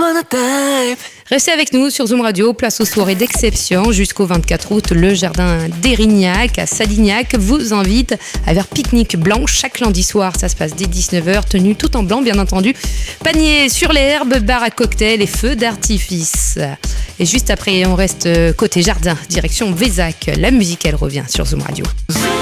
Restez avec nous sur Zoom Radio, place aux soirées d'exception jusqu'au 24 août. Le jardin d'Érignac à Salignac vous invite à faire pique-nique blanc chaque lundi soir. Ça se passe dès 19h, tenue tout en blanc bien entendu. Panier sur l'herbe, bar à cocktail et feux d'artifice. Et juste après, on reste côté jardin, direction Vézac. La musique, elle revient sur Zoom Radio.